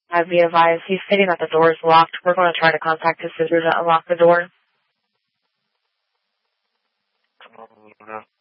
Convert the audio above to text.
I'd be advised he's stating that the door is locked. We're going to try to contact his sister to unlock the door.